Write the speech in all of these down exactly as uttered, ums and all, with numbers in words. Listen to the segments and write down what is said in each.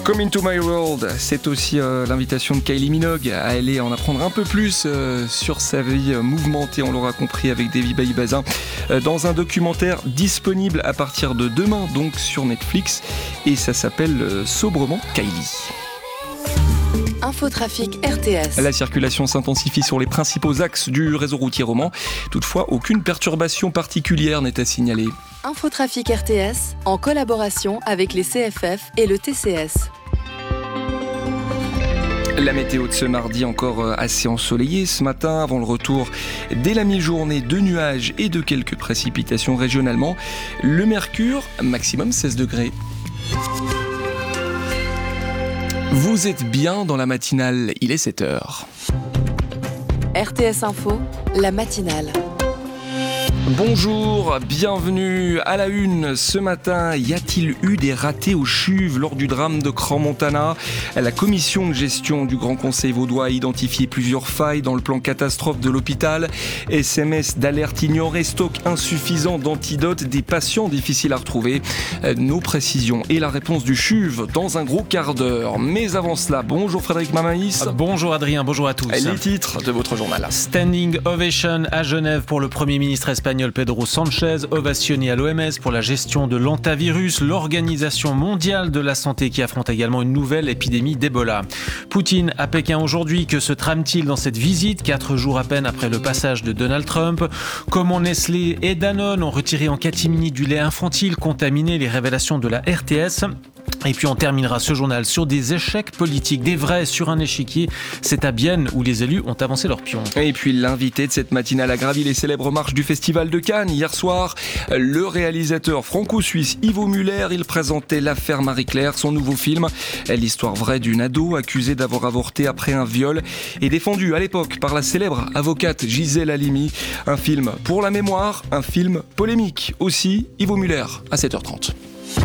Come Into My World, c'est aussi euh, l'invitation de Kylie Minogue à aller en apprendre un peu plus euh, sur sa vie euh, mouvementée, on l'aura compris, avec Davy Baïbazin, euh, dans un documentaire disponible à partir de demain, donc sur Netflix, et ça s'appelle euh, sobrement Kylie. Infotrafic R T S. La circulation s'intensifie sur les principaux axes du réseau routier roman. Toutefois, aucune perturbation particulière n'est à signaler. Infotrafic R T S, en collaboration avec les C F F et le T C S. La météo de ce mardi encore assez ensoleillée ce matin, avant le retour dès la mi-journée de nuages et de quelques précipitations régionalement. Le mercure, maximum seize degrés. Vous êtes bien dans la matinale, il est sept heures. R T S Info, la matinale. Bonjour, bienvenue à la une. Ce matin, y a-t-il eu des ratés au CHUV lors du drame de Crans-Montana ? La commission de gestion du Grand Conseil vaudois a identifié plusieurs failles dans le plan catastrophe de l'hôpital. S M S d'alerte ignorée, stock insuffisant d'antidotes, des patients difficiles à retrouver. Nos précisions et la réponse du CHUV dans un gros quart d'heure. Mais avant cela, bonjour Frédéric Mamaïs. Bonjour Adrien, bonjour à tous. Les titres de votre journal. Standing ovation à Genève pour le Premier ministre espagnol Pedro Sánchez, ovationné à l'O M S pour la gestion de l'hantavirus, l'Organisation mondiale de la santé qui affronte également une nouvelle épidémie d'Ebola. Poutine à Pékin aujourd'hui, que se trame-t-il dans cette visite, quatre jours à peine après le passage de Donald Trump ? Comment Nestlé et Danone ont retiré en catimini du lait infantile contaminé, les révélations de la R T S ? Et puis on terminera ce journal sur des échecs politiques, des vrais sur un échiquier. C'est à Bienne où les élus ont avancé leur pion. Et puis l'invité de cette matinale a gravi les célèbres marches du Festival de Cannes. Hier soir, le réalisateur franco-suisse Yvo Muller, il présentait L'affaire Marie-Claire, son nouveau film. L'histoire vraie d'une ado accusée d'avoir avorté après un viol et défendue à l'époque par la célèbre avocate Gisèle Halimi. Un film pour la mémoire, un film polémique. Aussi, Yvo Muller à sept heures trente.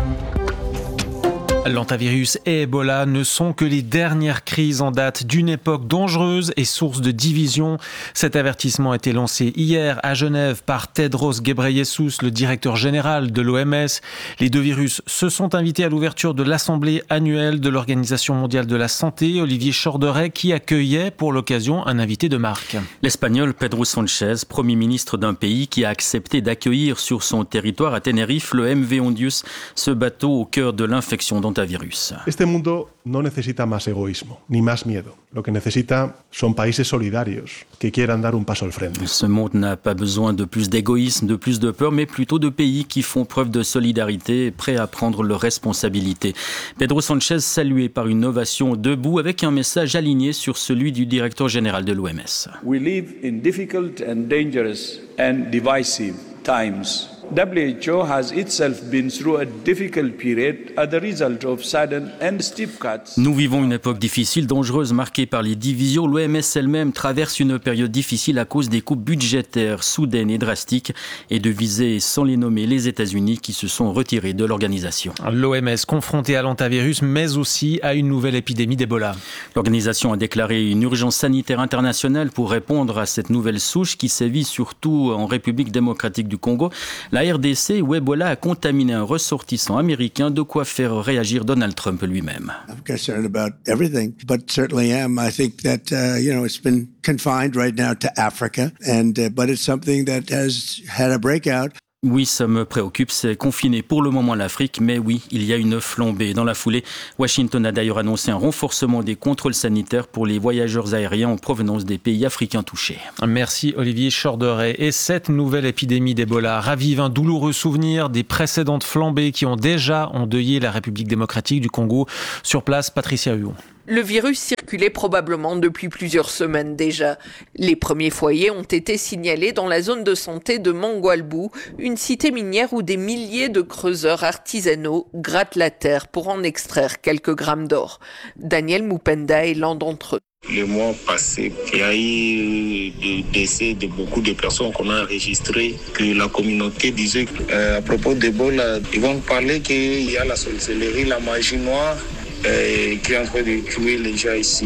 L'hantavirus et Ebola ne sont que les dernières crises en date d'une époque dangereuse et source de division. Cet avertissement a été lancé hier à Genève par Tedros Ghebreyesus, le directeur général de l'O M S. Les deux virus se sont invités à l'ouverture de l'Assemblée annuelle de l'Organisation mondiale de la santé, Olivier Chorderet, qui accueillait pour l'occasion un invité de marque. L'Espagnol Pedro Sánchez, Premier ministre d'un pays qui a accepté d'accueillir sur son territoire à Tenerife le M V Ondius, ce bateau au cœur de l'infection dont virus. Este mundo no necesita más egoísmo, ni más miedo. Lo que necesita son países solidarios que quieran dar un paso al frente. Ce monde n'a pas besoin de plus d'égoïsme, de plus de peur, mais plutôt de pays qui font preuve de solidarité et prêts à prendre leurs responsabilités. Pedro Sánchez salué par une ovation debout avec un message aligné sur celui du directeur général de l'O M S. We live in difficult and dangerous and divisive times. W H O has itself been through a difficult period as a result of sudden and steep cuts. Nous vivons une époque difficile, dangereuse, marquée par les divisions. L'O M S elle-même traverse une période difficile à cause des coupes budgétaires soudaines et drastiques et de viser, sans les nommer, les États-Unis qui se sont retirés de l'organisation. L'O M S confrontée à l'hantavirus, mais aussi à une nouvelle épidémie d'Ebola. L'organisation a déclaré une urgence sanitaire internationale pour répondre à cette nouvelle souche qui sévit surtout en République démocratique du Congo. La R D C où Ebola a contaminé un ressortissant américain, de quoi faire réagir Donald Trump lui-même. I'm concerned about everything, but certainly am. I think that uh, you know it's been confined right now to Africa, and uh, but it's something that has had a breakout. Oui, ça me préoccupe, c'est confiné pour le moment l'Afrique, mais oui, il y a une flambée. Dans la foulée, Washington a d'ailleurs annoncé un renforcement des contrôles sanitaires pour les voyageurs aériens en provenance des pays africains touchés. Merci Olivier Chorderet. Et cette nouvelle épidémie d'Ebola ravive un douloureux souvenir des précédentes flambées qui ont déjà endeuillé la République démocratique du Congo. Sur place, Patricia Huon. Le virus circulait probablement depuis plusieurs semaines déjà. Les premiers foyers ont été signalés dans la zone de santé de Mangwalbou, une cité minière où des milliers de creuseurs artisanaux grattent la terre pour en extraire quelques grammes d'or. Daniel Mupenda est l'un d'entre eux. Le mois passé, il y a eu des décès de beaucoup de personnes qu'on a enregistrées, que la communauté disait euh, à propos d'Ebola, ils vont parler qu'il y a la sorcellerie, la magie noire, euh, qui est en train de tuer les gens ici.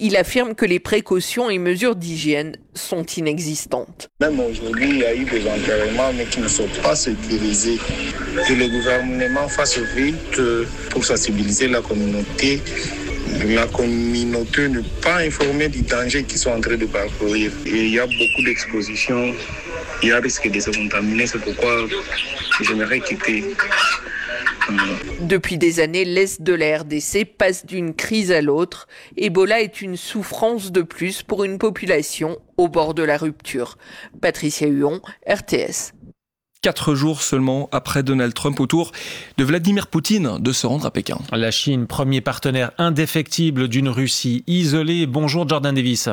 Il affirme que les précautions et mesures d'hygiène sont inexistantes. Même aujourd'hui, il y a eu des enterrements, mais qui ne sont pas sécurisés. Que le gouvernement fasse vite pour sensibiliser la communauté. La communauté n'est pas informée du danger qu'ils sont en train de parcourir. Et il y a beaucoup d'expositions, il y a risque de se contaminer, c'est pourquoi j'aimerais quitter. Depuis des années, l'Est de la R D C passe d'une crise à l'autre. Ebola est une souffrance de plus pour une population au bord de la rupture. Patricia Huon, R T S. Quatre jours seulement après Donald Trump au tour de Vladimir Poutine de se rendre à Pékin. La Chine, premier partenaire indéfectible d'une Russie isolée. Bonjour Jordan Davis.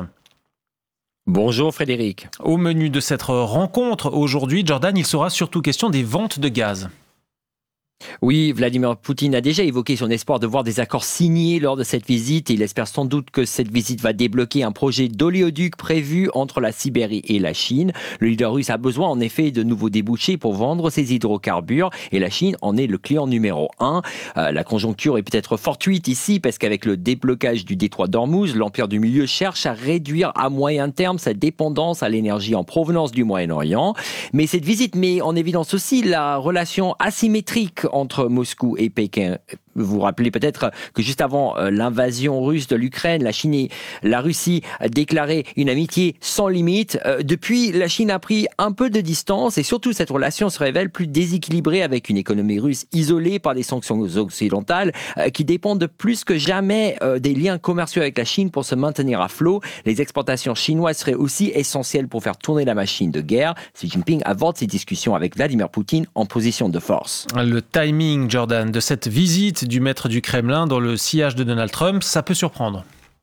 Bonjour Frédéric. Au menu de cette rencontre aujourd'hui, Jordan, il sera surtout question des ventes de gaz. Oui, Vladimir Poutine a déjà évoqué son espoir de voir des accords signés lors de cette visite. Il espère sans doute que cette visite va débloquer un projet d'oléoduc prévu entre la Sibérie et la Chine. Le leader russe a besoin en effet de nouveaux débouchés pour vendre ses hydrocarbures et la Chine en est le client numéro un. Euh, la conjoncture est peut-être fortuite ici parce qu'avec le déblocage du détroit d'Ormuz, l'Empire du Milieu cherche à réduire à moyen terme sa dépendance à l'énergie en provenance du Moyen-Orient. Mais cette visite met en évidence aussi la relation asymétrique entre Moscou et Pékin. Vous vous rappelez peut-être que juste avant l'invasion russe de l'Ukraine, la Chine et la Russie déclaraient une amitié sans limite. Depuis, la Chine a pris un peu de distance et surtout cette relation se révèle plus déséquilibrée avec une économie russe isolée par des sanctions occidentales qui dépendent de plus que jamais des liens commerciaux avec la Chine pour se maintenir à flot. Les exportations chinoises seraient aussi essentielles pour faire tourner la machine de guerre. Xi Jinping aborde ces discussions avec Vladimir Poutine en position de force. Le timing, Jordan, de cette visite du maître du Kremlin dans le sillage de Donald Trump, ça peut surprendre.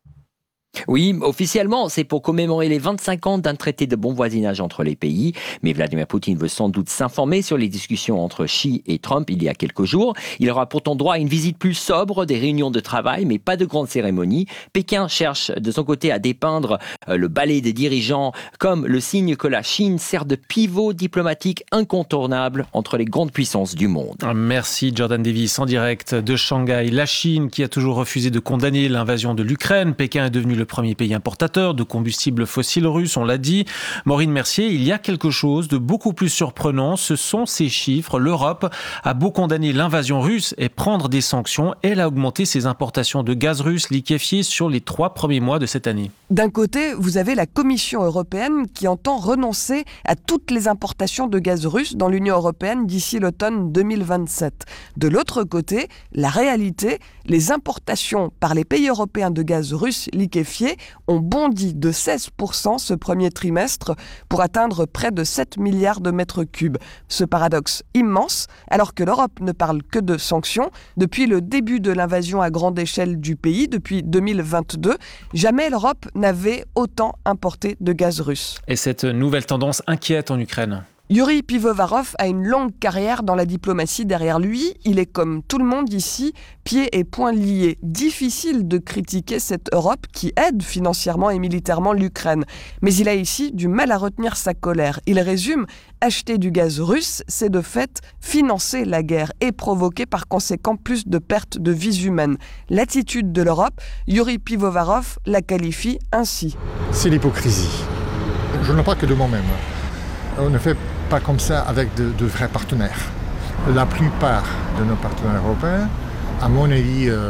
Oui, officiellement, c'est pour commémorer les vingt-cinq ans d'un traité de bon voisinage entre les pays. Mais Vladimir Poutine veut sans doute s'informer sur les discussions entre Xi et Trump il y a quelques jours. Il aura pourtant droit à une visite plus sobre, des réunions de travail, mais pas de grandes cérémonies. Pékin cherche de son côté à dépeindre le ballet des dirigeants comme le signe que la Chine sert de pivot diplomatique incontournable entre les grandes puissances du monde. Merci Jordan Davis, en direct de Shanghai. La Chine qui a toujours refusé de condamner l'invasion de l'Ukraine. Pékin est devenu le premier pays importateur de combustibles fossiles russes, on l'a dit. Maureen Mercier, il y a quelque chose de beaucoup plus surprenant, ce sont ces chiffres. L'Europe a beau condamner l'invasion russe et prendre des sanctions, elle a augmenté ses importations de gaz russe liquéfié sur les trois premiers mois de cette année. D'un côté, vous avez la Commission européenne qui entend renoncer à toutes les importations de gaz russe dans l'Union européenne d'ici l'automne deux mille vingt-sept. De l'autre côté, la réalité, les importations par les pays européens de gaz russe liquéfié ont bondi de seize pour cent ce premier trimestre pour atteindre près de sept milliards de mètres cubes. Ce paradoxe immense, alors que l'Europe ne parle que de sanctions, depuis le début de l'invasion à grande échelle du pays, depuis deux mille vingt-deux, jamais l'Europe n'avait autant importé de gaz russe. Et cette nouvelle tendance inquiète en Ukraine ? Yuri Pivovarov a une longue carrière dans la diplomatie derrière lui. Il est comme tout le monde ici, pieds et poings liés. Difficile de critiquer cette Europe qui aide financièrement et militairement l'Ukraine. Mais il a ici du mal à retenir sa colère. Il résume « Acheter du gaz russe, c'est de fait financer la guerre et provoquer par conséquent plus de pertes de vies humaines. » L'attitude de l'Europe, Yuri Pivovarov la qualifie ainsi. C'est l'hypocrisie. Je ne parle que de moi-même. On ne fait pas comme ça avec de, de vrais partenaires. La plupart de nos partenaires européens, à mon avis, euh,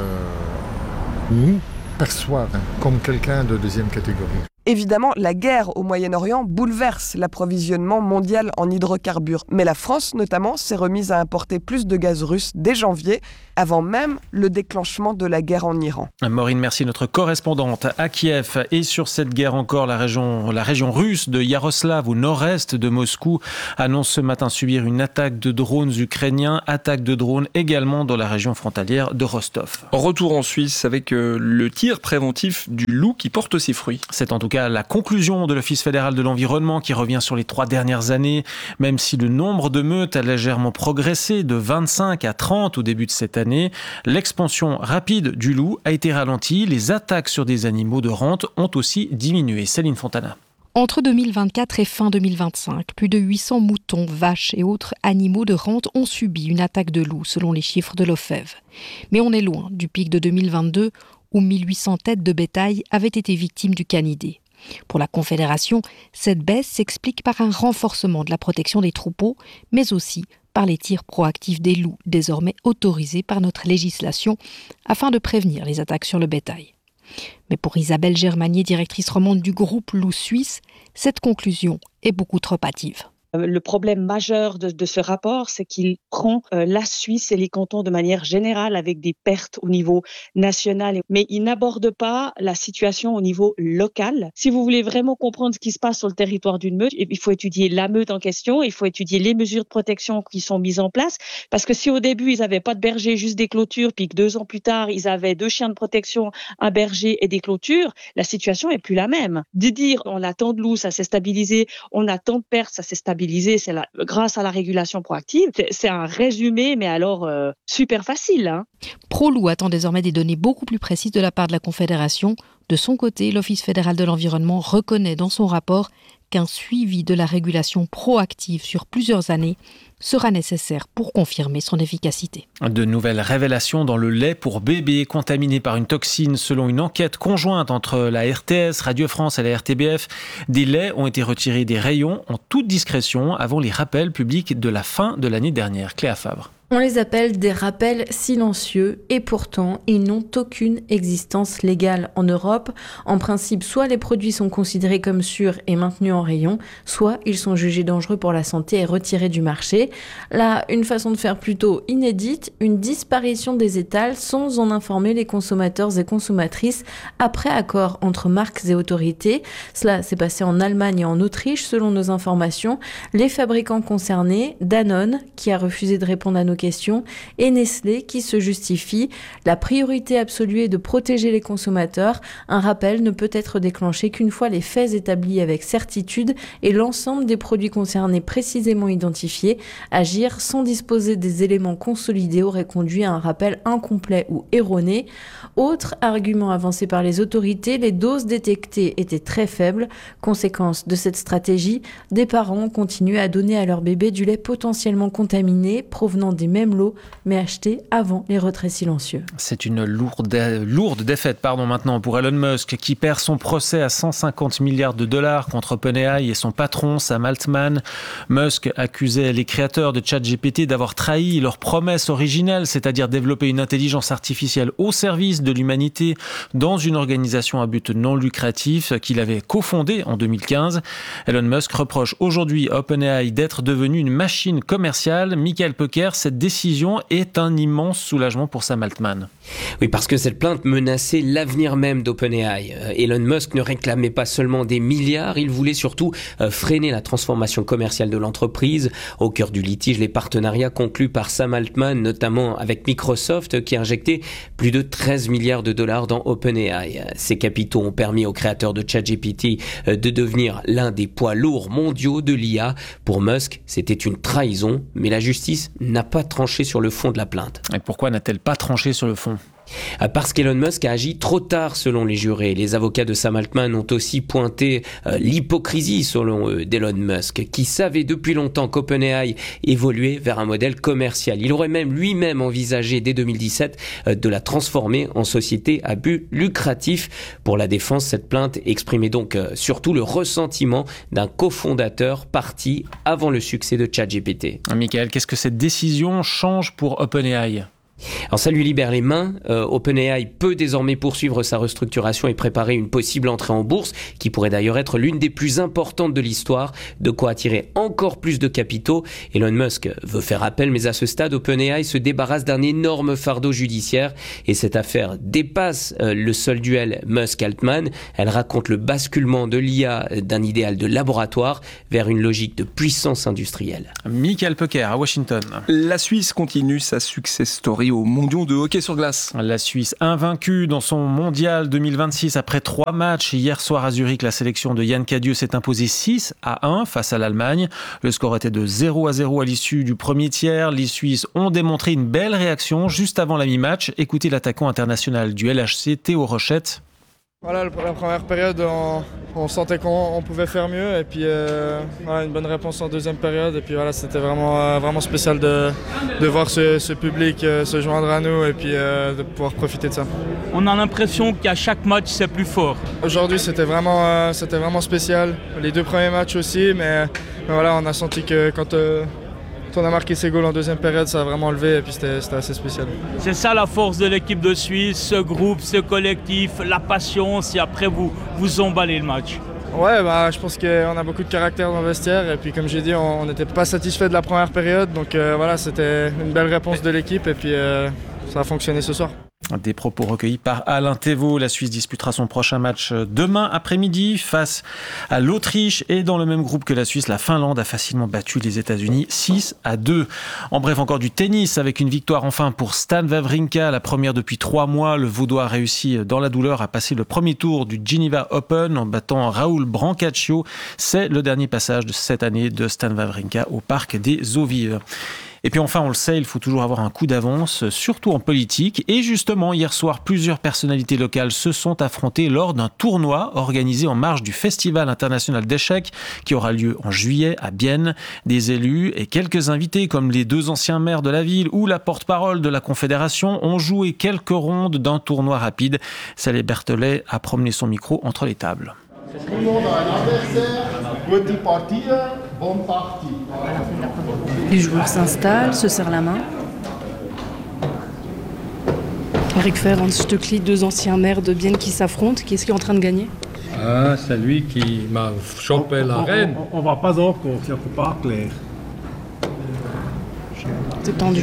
nous perçoivent comme quelqu'un de deuxième catégorie. Évidemment, la guerre au Moyen-Orient bouleverse l'approvisionnement mondial en hydrocarbures. Mais la France, notamment, s'est remise à importer plus de gaz russe dès janvier, avant même le déclenchement de la guerre en Iran. Maureen Mercier, notre correspondante à Kiev. Et sur cette guerre encore, la région, la région russe de Yaroslav, au nord-est de Moscou, annonce ce matin subir une attaque de drones ukrainiens. Attaque de drones également dans la région frontalière de Rostov. Retour en Suisse avec euh, le tir préventif du loup qui porte ses fruits. C'est en tout cas la conclusion de l'Office fédéral de l'environnement qui revient sur les trois dernières années. Même si le nombre de meutes a légèrement progressé de vingt-cinq à trente au début de cette année, l'expansion rapide du loup a été ralentie. Les attaques sur des animaux de rente ont aussi diminué. Céline Fontana. Entre deux mille vingt-quatre et fin deux mille vingt-cinq, plus de huit cents moutons, vaches et autres animaux de rente ont subi une attaque de loup, selon les chiffres de l'O F E V. Mais on est loin du pic de deux mille vingt-deux, où mille huit cents têtes de bétail avaient été victimes du canidé. Pour la Confédération, cette baisse s'explique par un renforcement de la protection des troupeaux, mais aussi par les tirs proactifs des loups, désormais autorisés par notre législation, afin de prévenir les attaques sur le bétail. Mais pour Isabelle Germanier, directrice romande du groupe Loup Suisse, cette conclusion est beaucoup trop hâtive. Le problème majeur de, de ce rapport, c'est qu'il prend euh, la Suisse et les cantons de manière générale avec des pertes au niveau national, mais il n'aborde pas la situation au niveau local. Si vous voulez vraiment comprendre ce qui se passe sur le territoire d'une meute, il faut étudier la meute en question, il faut étudier les mesures de protection qui sont mises en place, parce que si au début ils n'avaient pas de berger, juste des clôtures, puis que deux ans plus tard ils avaient deux chiens de protection, un berger et des clôtures, la situation est plus la même. De dire on a tant de loups, ça s'est stabilisé, on a tant de pertes, ça s'est stabilisé, c'est la, grâce à la régulation proactive. C'est, c'est un résumé, mais alors euh, super facile. Hein. ProLoup attend désormais des données beaucoup plus précises de la part de la Confédération. De son côté, l'Office fédéral de l'environnement reconnaît dans son rapport qu'un suivi de la régulation proactive sur plusieurs années sera nécessaire pour confirmer son efficacité. De nouvelles révélations dans le lait pour bébés contaminé par une toxine selon une enquête conjointe entre la R T S, Radio France et la R T B F. Des laits ont été retirés des rayons en toute discrétion avant les rappels publics de la fin de l'année dernière. Cléa Favre. On les appelle des rappels silencieux et pourtant, ils n'ont aucune existence légale en Europe. En principe, soit les produits sont considérés comme sûrs et maintenus en rayon, soit ils sont jugés dangereux pour la santé et retirés du marché. Là, une façon de faire plutôt inédite, une disparition des étals sans en informer les consommateurs et consommatrices après accord entre marques et autorités. Cela s'est passé en Allemagne et en Autriche, selon nos informations. Les fabricants concernés, Danone, qui a refusé de répondre à nos questions, et Nestlé qui se justifie. La priorité absolue est de protéger les consommateurs. Un rappel ne peut être déclenché qu'une fois les faits établis avec certitude et l'ensemble des produits concernés précisément identifiés. Agir sans disposer des éléments consolidés aurait conduit à un rappel incomplet ou erroné. Autre argument avancé par les autorités, les doses détectées étaient très faibles. Conséquence de cette stratégie, des parents continuent à donner à leur bébé du lait potentiellement contaminé provenant des mêmes lots, mais achetés avant les retraits silencieux. C'est une lourde, lourde défaite pardon, maintenant pour Elon Musk qui perd son procès à cent cinquante milliards de dollars contre OpenAI et son patron Sam Altman. Musk accusait les créateurs de ChatGPT d'avoir trahi leur promesse originelle, c'est-à-dire développer une intelligence artificielle au service de l'humanité dans une organisation à but non lucratif qu'il avait cofondée en deux mille quinze. Elon Musk reproche aujourd'hui à OpenAI d'être devenu une machine commerciale. Michael Pecker, cette décision est un immense soulagement pour Sam Altman. Oui, parce que cette plainte menaçait l'avenir même d'OpenAI. Euh, Elon Musk ne réclamait pas seulement des milliards, il voulait surtout euh, freiner la transformation commerciale de l'entreprise. Au cœur du litige, les partenariats conclus par Sam Altman, notamment avec Microsoft, qui a injecté plus de treize milliards de dollars dans OpenAI. Ces capitaux ont permis aux créateurs de ChatGPT euh, de devenir l'un des poids lourds mondiaux de l'I A. Pour Musk, c'était une trahison, mais la justice n'a pas tranché sur le fond de la plainte. Et pourquoi n'a-t-elle pas tranché sur le fond ? Parce qu'Elon Musk a agi trop tard selon les jurés. Les avocats de Sam Altman ont aussi pointé euh, l'hypocrisie selon eux d'Elon Musk, qui savait depuis longtemps qu'OpenAI évoluait vers un modèle commercial. Il aurait même lui-même envisagé dès deux mille dix-sept euh, de la transformer en société à but lucratif. Pour la défense, cette plainte exprimait donc euh, surtout le ressentiment d'un cofondateur parti avant le succès de ChatGPT. Michael, qu'est-ce que cette décision change pour OpenAI ? Alors ça lui libère les mains. Euh, OpenAI peut désormais poursuivre sa restructuration et préparer une possible entrée en bourse, qui pourrait d'ailleurs être l'une des plus importantes de l'histoire, de quoi attirer encore plus de capitaux. Elon Musk veut faire appel, mais à ce stade, OpenAI se débarrasse d'un énorme fardeau judiciaire et cette affaire dépasse euh, le seul duel Musk-Altman. Elle raconte le basculement de l'I A d'un idéal de laboratoire vers une logique de puissance industrielle. Michael Pecker à Washington. La Suisse continue sa success story aux mondiaux de hockey sur glace. La Suisse invaincue dans son mondial deux mille vingt-six après trois matchs. Hier soir à Zurich, la sélection de Yann Cadieux s'est imposée six à un face à l'Allemagne. Le score était de zéro à zéro à l'issue du premier tiers. Les Suisses ont démontré une belle réaction juste avant la mi-match. Écoutez l'attaquant international du L H C, Théo Rochette. Voilà, la première période, on, on sentait qu'on on pouvait faire mieux et puis euh, voilà, une bonne réponse en deuxième période. Et puis voilà, c'était vraiment, euh, vraiment spécial de, de voir ce, ce public euh, se joindre à nous et puis euh, de pouvoir profiter de ça. On a l'impression qu'à chaque match, c'est plus fort. Aujourd'hui, c'était vraiment, euh, c'était vraiment spécial. Les deux premiers matchs aussi, mais, mais voilà, on a senti que quand... Euh, on a marqué ces goals en deuxième période, ça a vraiment levé et puis c'était, c'était assez spécial. C'est ça la force de l'équipe de Suisse, ce groupe, ce collectif, la patience et après vous, vous emballez le match. Ouais, bah, je pense qu'on a beaucoup de caractère dans le vestiaire et puis comme j'ai dit, on n'était pas satisfait de la première période, donc euh, voilà, c'était une belle réponse de l'équipe et puis euh, ça a fonctionné ce soir. Des propos recueillis par Alain Thévault. La Suisse disputera son prochain match demain après-midi face à l'Autriche. Et dans le même groupe que la Suisse, la Finlande a facilement battu les États-Unis six à deux. En bref, encore du tennis avec une victoire enfin pour Stan Wawrinka, la première depuis trois mois. Le Vaudois a réussi dans la douleur à passer le premier tour du Geneva Open en battant Raoul Brancaccio. C'est le dernier passage de cette année de Stan Wawrinka au Parc des Eaux Vives. Et puis enfin, on le sait, il faut toujours avoir un coup d'avance, surtout en politique. Et justement, hier soir, plusieurs personnalités locales se sont affrontées lors d'un tournoi organisé en marge du Festival international d'échecs qui aura lieu en juillet à Bienne. Des élus et quelques invités comme les deux anciens maires de la ville ou la porte-parole de la Confédération ont joué quelques rondes d'un tournoi rapide. Salé Berthelet a promené son micro entre les tables. Tout le monde a un adversaire, petit parti, bon parti. Les joueurs s'installent, se serrent la main. Eric Fehr, Hans Stöckli, deux anciens maires de Bienne qui s'affrontent. Qui est-ce qui est en train de gagner? Ah, c'est lui qui m'a chopé la reine. On, on, on va pas encore, c'est pas clair. C'est tendu.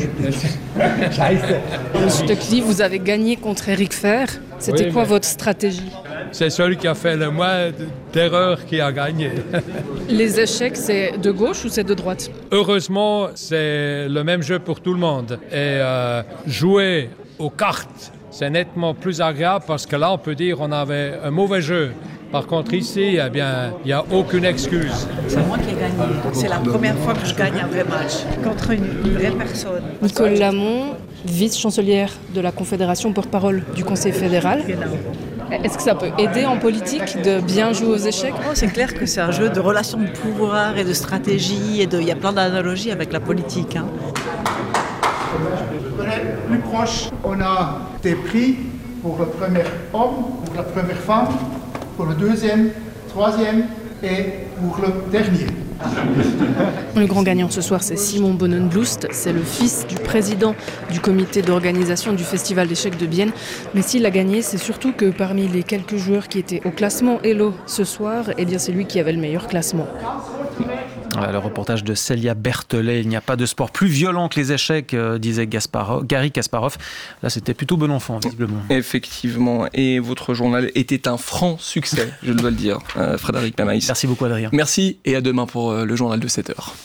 Hans Stöckli, vous avez gagné contre Eric Fehr. C'était oui, quoi mais... votre stratégie? C'est celui qui a fait le moins d'erreurs qui a gagné. Les échecs, c'est de gauche ou c'est de droite? Heureusement, c'est le même jeu pour tout le monde. Et euh, jouer aux cartes, c'est nettement plus agréable parce que là, on peut dire qu'on avait un mauvais jeu. Par contre, ici, eh bien, il n'y a aucune excuse. C'est moi qui ai gagné. C'est la première fois que je gagne un vrai match contre une, une vraie personne. Nicole Lamont, vice-chancelière de la Confédération, porte-parole du Conseil fédéral. Est-ce que ça peut aider en politique de bien jouer aux échecs? Oh, c'est clair que c'est un jeu de relations de pouvoir et de stratégie. Et de... Il y a plein d'analogies avec la politique. Hein. Plus proche, on a des prix pour le premier homme, pour la première femme, pour le deuxième, troisième et pour le dernier. Le grand gagnant ce soir, c'est Simon Bonenblust. C'est le fils du président du comité d'organisation du Festival d'échecs de Bienne. Mais s'il a gagné, c'est surtout que parmi les quelques joueurs qui étaient au classement Elo ce soir, eh bien c'est lui qui avait le meilleur classement. Voilà, le reportage de Célia Berthelet. Il n'y a pas de sport plus violent que les échecs, euh, disait Gasparov, Garry Kasparov. Là, c'était plutôt bon enfant, visiblement. Effectivement. Et votre journal était un franc succès, je dois le dire, euh, Frédéric Pamaïs. Merci beaucoup, Adrien. Merci et à demain pour euh, le journal de sept heures.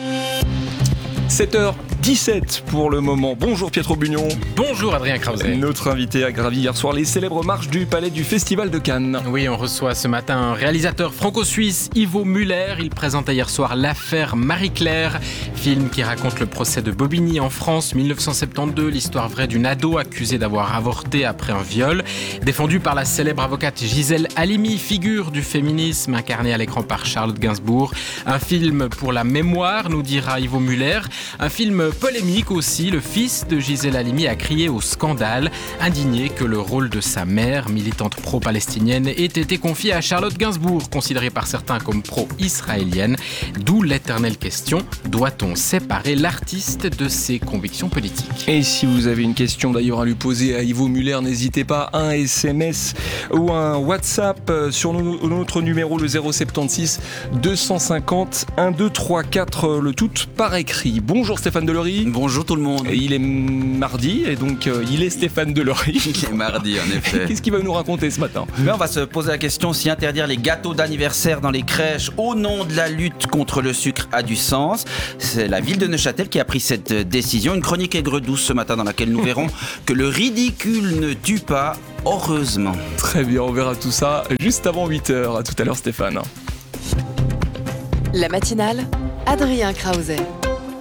sept heures dix-sept pour le moment. Bonjour Pietro Bugnon. Bonjour Adrien Krause. Notre invité a gravi hier soir les célèbres marches du Palais du Festival de Cannes. Oui, on reçoit ce matin un réalisateur franco-suisse, Ivo Müller. Il présentait hier soir L'affaire Marie-Claire, film qui raconte le procès de Bobigny en France, dix-neuf cent soixante-douze, l'histoire vraie d'une ado accusée d'avoir avorté après un viol. Défendue par la célèbre avocate Gisèle Halimi, figure du féminisme incarnée à l'écran par Charlotte Gainsbourg. Un film pour la mémoire, nous dira Ivo Müller. Un film polémique aussi, le fils de Gisèle Halimi a crié au scandale, indigné que le rôle de sa mère, militante pro-palestinienne, ait été confié à Charlotte Gainsbourg, considérée par certains comme pro-israélienne. D'où l'éternelle question, doit-on séparer l'artiste de ses convictions politiques? Et si vous avez une question d'ailleurs à lui poser à Ivo Müller, n'hésitez pas, un S M S ou un WhatsApp sur notre numéro le zéro soixante-seize deux cent cinquante douze trente-quatre, le tout par écrit. Bonjour Stéphane Delory. Bonjour tout le monde. Et il est mardi et donc euh, il est Stéphane Delory. Il est mardi en effet. Qu'est-ce qu'il va nous raconter ce matin? Mais on va se poser la question si interdire les gâteaux d'anniversaire dans les crèches au nom de la lutte contre le sucre a du sens. C'est la ville de Neuchâtel qui a pris cette décision. Une chronique aigre-douce ce matin dans laquelle nous verrons que le ridicule ne tue pas, heureusement. Très bien, on verra tout ça juste avant huit heures. À tout à l'heure Stéphane. La matinale, Adrien Krause.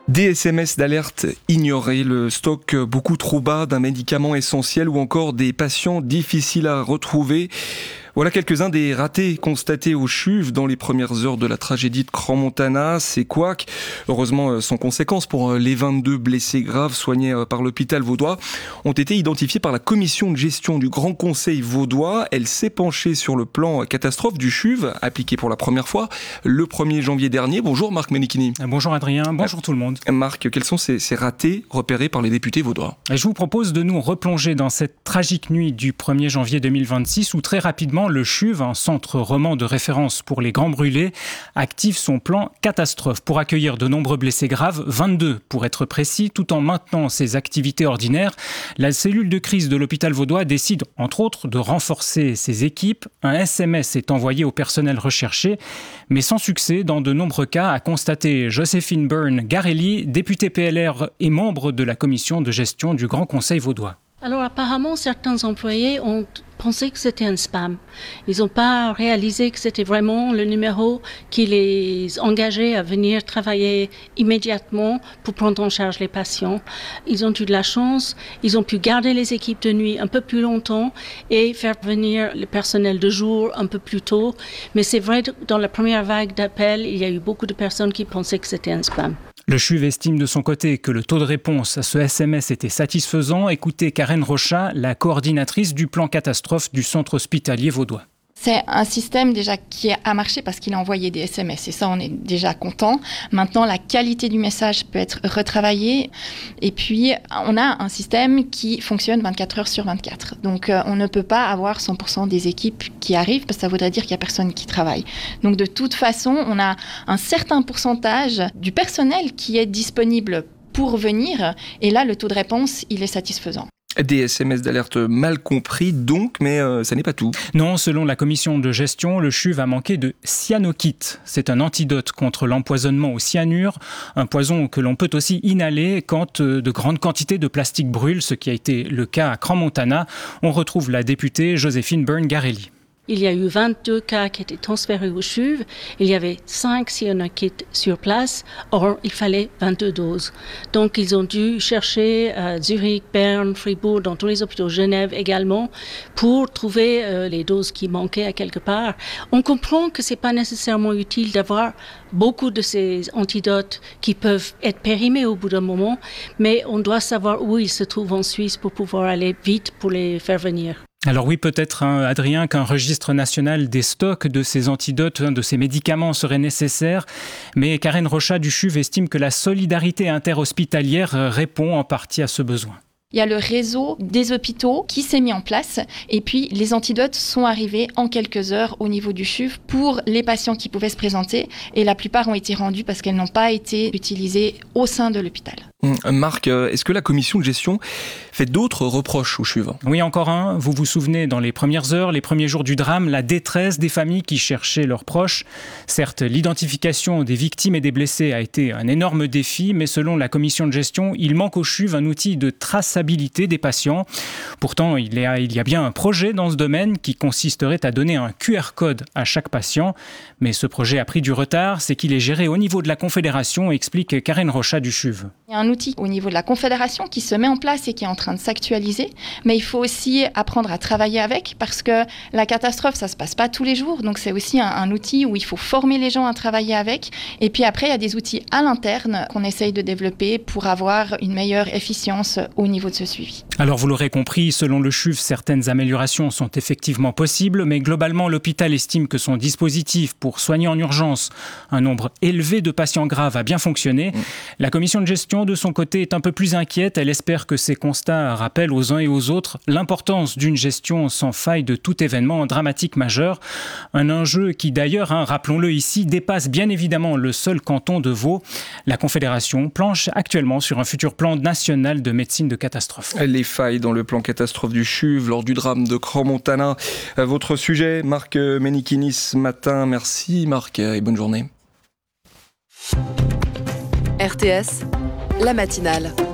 Des S M S d'alerte ignorés, le stock beaucoup trop bas d'un médicament essentiel ou encore des patients difficiles à retrouver. Voilà quelques-uns des ratés constatés au CHUV dans les premières heures de la tragédie de Crans-Montana. Ces couacs, heureusement sans conséquence pour les vingt-deux blessés graves soignés par l'hôpital vaudois, ont été identifiés par la commission de gestion du Grand Conseil vaudois. Elle s'est penchée sur le plan catastrophe du CHUV, appliqué pour la première fois le premier janvier dernier. Bonjour Marc Menichini. Bonjour Adrien, bonjour tout le monde. Marc, quels sont ces, ces ratés repérés par les députés vaudois ? Je vous propose de nous replonger dans cette tragique nuit du premier janvier deux mille vingt-six où très rapidement le CHUV, un centre roman de référence pour les grands brûlés, active son plan catastrophe pour accueillir de nombreux blessés graves, vingt-deux pour être précis, tout en maintenant ses activités ordinaires. La cellule de crise de l'hôpital vaudois décide entre autres de renforcer ses équipes. Un S M S est envoyé au personnel recherché, mais sans succès dans de nombreux cas, a constaté Joséphine Byrne-Garelli, députée P L R et membre de la commission de gestion du Grand Conseil vaudois. Alors apparemment, certains employés ont pensé que c'était un spam. Ils n'ont pas réalisé que c'était vraiment le numéro qui les engageait à venir travailler immédiatement pour prendre en charge les patients. Ils ont eu de la chance, ils ont pu garder les équipes de nuit un peu plus longtemps et faire venir le personnel de jour un peu plus tôt. Mais c'est vrai, dans la première vague d'appels, il y a eu beaucoup de personnes qui pensaient que c'était un spam. Le CHUV estime de son côté que le taux de réponse à ce S M S était satisfaisant. Écoutez Karen Rochat, la coordinatrice du plan catastrophe du centre hospitalier vaudois. C'est un système déjà qui a marché parce qu'il a envoyé des S M S et ça on est déjà content. Maintenant la qualité du message peut être retravaillée et puis on a un système qui fonctionne vingt-quatre heures sur vingt-quatre. Donc euh, on ne peut pas avoir cent pour cent des équipes qui arrivent parce que ça voudrait dire qu'il n'y a personne qui travaille. Donc de toute façon on a un certain pourcentage du personnel qui est disponible pour venir et là le taux de réponse il est satisfaisant. Des S M S d'alerte mal compris donc, mais euh, ça n'est pas tout. Non, selon la commission de gestion, le CHUV a manqué de cyanokit. C'est un antidote contre l'empoisonnement au cyanure, un poison que l'on peut aussi inhaler quand de grandes quantités de plastique brûlent, ce qui a été le cas à Crans-Montana. On retrouve la députée Joséphine Byrne-Garelli. Il y a eu vingt-deux cas qui étaient transférés au CHUV. Il y avait cinq cyanokits sur place. Or, il fallait vingt-deux doses. Donc, ils ont dû chercher à Zurich, Berne, Fribourg, dans tous les hôpitaux de Genève également, pour trouver euh, les doses qui manquaient à quelque part. On comprend que c'est pas nécessairement utile d'avoir beaucoup de ces antidotes qui peuvent être périmés au bout d'un moment, mais on doit savoir où ils se trouvent en Suisse pour pouvoir aller vite pour les faire venir. Alors oui, peut-être, hein, Adrien, qu'un registre national des stocks de ces antidotes, hein, de ces médicaments serait nécessaire, mais Karen Rochat du CHUV estime que la solidarité interhospitalière répond en partie à ce besoin. Il y a le réseau des hôpitaux qui s'est mis en place et puis les antidotes sont arrivés en quelques heures au niveau du CHUV pour les patients qui pouvaient se présenter et la plupart ont été rendus parce qu'elles n'ont pas été utilisées au sein de l'hôpital. Marc, est-ce que la commission de gestion fait d'autres reproches au CHUV ? Oui, encore un. Vous vous souvenez, dans les premières heures, les premiers jours du drame, la détresse des familles qui cherchaient leurs proches. Certes, l'identification des victimes et des blessés a été un énorme défi, mais selon la commission de gestion, il manque au CHUV un outil de traçabilité des patients. Pourtant, il y a, il y a bien un projet dans ce domaine qui consisterait à donner un Q R code à chaque patient. Mais ce projet a pris du retard, c'est qu'il est géré au niveau de la Confédération, explique Karen Rochat du CHUV. Il y a un outil au niveau de la Confédération qui se met en place et qui est en train de s'actualiser, mais il faut aussi apprendre à travailler avec parce que la catastrophe, ça se passe pas tous les jours, donc c'est aussi un, un outil où il faut former les gens à travailler avec. Et puis après, il y a des outils à l'interne qu'on essaye de développer pour avoir une meilleure efficience au niveau de ce suivi. Alors vous l'aurez compris, selon le CHUV, certaines améliorations sont effectivement possibles, mais globalement, l'hôpital estime que son dispositif pour soigner en urgence un nombre élevé de patients graves a bien fonctionné. Mmh. La commission de gestion, de son côté, est un peu plus inquiète. Elle espère que ces constats rappellent aux uns et aux autres l'importance d'une gestion sans faille de tout événement dramatique majeur. Un enjeu qui d'ailleurs, hein, rappelons-le ici, dépasse bien évidemment le seul canton de Vaud. La Confédération planche actuellement sur un futur plan national de médecine de catastrophe. Les failles dans le plan catastrophe du CHUV lors du drame de Crans-Montana. Votre sujet, Marc Menichini, ce matin. Merci Marc et bonne journée. R T S, la matinale.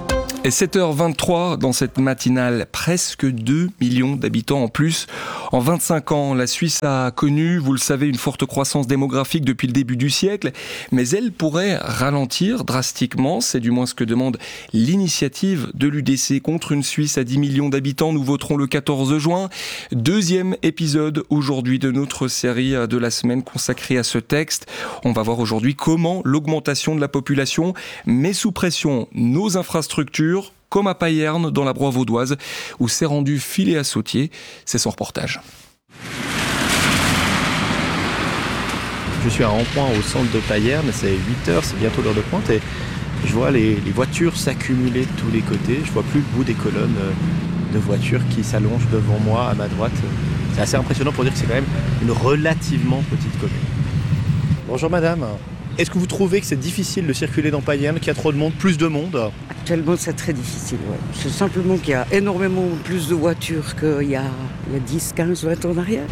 Et sept heures vingt-trois dans cette matinale, presque deux millions d'habitants en plus. En vingt-cinq ans, la Suisse a connu, vous le savez, une forte croissance démographique depuis le début du siècle, mais elle pourrait ralentir drastiquement. C'est du moins ce que demande l'initiative de l'U D C contre une Suisse à dix millions d'habitants. Nous voterons le quatorze juin. Deuxième épisode aujourd'hui de notre série de la semaine consacrée à ce texte. On va voir aujourd'hui comment l'augmentation de la population met sous pression nos infrastructures, comme à Payerne, dans la Broye vaudoise, où s'est rendu Philéas Sautier. C'est son reportage. Je suis à un rond-point au centre de Payerne, c'est huit heures, c'est bientôt l'heure de pointe, et je vois les, les voitures s'accumuler de tous les côtés. Je vois plus le bout des colonnes de voitures qui s'allongent devant moi, à ma droite. C'est assez impressionnant pour dire que c'est quand même une relativement petite commune. Bonjour madame. Est-ce que vous trouvez que c'est difficile de circuler dans Payerne, qu'il y a trop de monde, plus de monde ? Actuellement, c'est très difficile, ouais. C'est simplement qu'il y a énormément plus de voitures qu'il y a, il y a dix, quinze, vingt ans en arrière.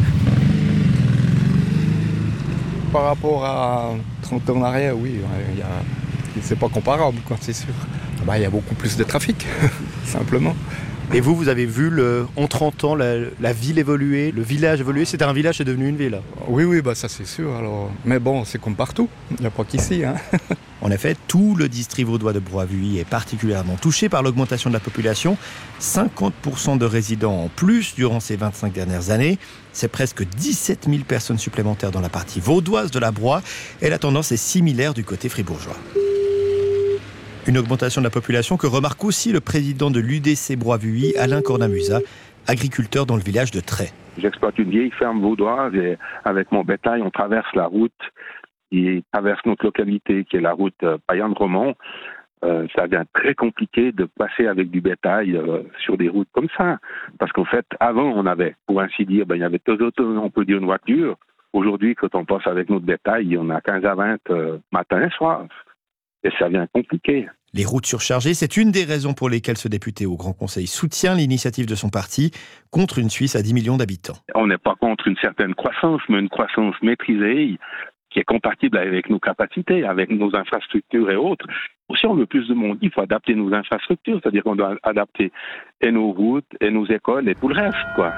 Par rapport à trente ans en arrière, oui, il y a... c'est pas comparable, quoi, c'est sûr. Bah, il y a beaucoup plus de trafic, simplement. Et vous, vous avez vu le, en trente ans la, la ville évoluer, le village évoluer. C'était un village, c'est devenu une ville. Oui, oui, bah ça c'est sûr. Alors, mais bon, c'est comme partout. Il n'y a pas qu'ici. Hein. En effet, tout le district vaudois de Broye est particulièrement touché par l'augmentation de la population. cinquante pour cent de résidents en plus durant ces vingt-cinq dernières années. C'est presque dix-sept mille personnes supplémentaires dans la partie vaudoise de la Broye. Et la tendance est similaire du côté fribourgeois. Une augmentation de la population que remarque aussi le président de l'U D C Broye, Alain Cornamusa, agriculteur dans le village de Tray. J'exploite une vieille ferme vaudoise et avec mon bétail, on traverse la route qui traverse notre localité, qui est la route Payerne-Romont. Euh, ça devient très compliqué de passer avec du bétail euh, sur des routes comme ça. Parce qu'en fait, avant, on avait, pour ainsi dire, ben, il y avait deux autos, on peut dire une voiture. Aujourd'hui, quand on passe avec notre bétail, on a quinze à vingt euh, matin et soir. Et ça devient compliqué. Les routes surchargées, c'est une des raisons pour lesquelles ce député au Grand Conseil soutient l'initiative de son parti contre une Suisse à dix millions d'habitants. On n'est pas contre une certaine croissance, mais une croissance maîtrisée qui est compatible avec nos capacités, avec nos infrastructures et autres. Si on veut plus de monde, il faut adapter nos infrastructures, c'est-à-dire qu'on doit adapter et nos routes, et nos écoles, et tout le reste, quoi.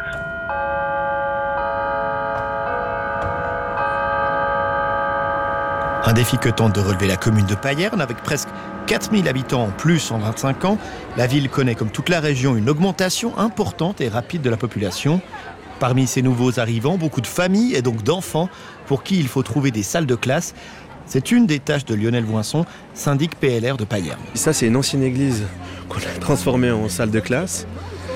Un défi que tente de relever la commune de Payerne avec presque quatre mille habitants en plus en vingt-cinq ans. La ville connaît comme toute la région une augmentation importante et rapide de la population. Parmi ces nouveaux arrivants, beaucoup de familles et donc d'enfants pour qui il faut trouver des salles de classe. C'est une des tâches de Lionel Voinson, syndic P L R de Payerne. Ça, c'est une ancienne église qu'on a transformée en salle de classe.